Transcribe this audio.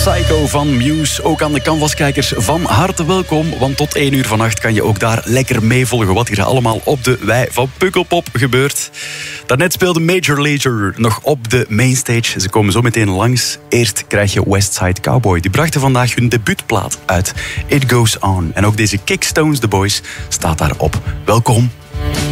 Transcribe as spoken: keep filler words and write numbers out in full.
Psycho van Muse. Ook aan de Canvas-kijkers van harte welkom. Want tot één uur vannacht kan je ook daar lekker meevolgen wat hier allemaal op de wei van Pukkelpop gebeurt. Daarnet speelde Major Lazer nog op de mainstage. Ze komen zo meteen langs. Eerst krijg je Westside Cowboy. Die brachten vandaag hun debuutplaat uit. It Goes On. En ook deze Kickstones The Boys staat daarop. Welkom.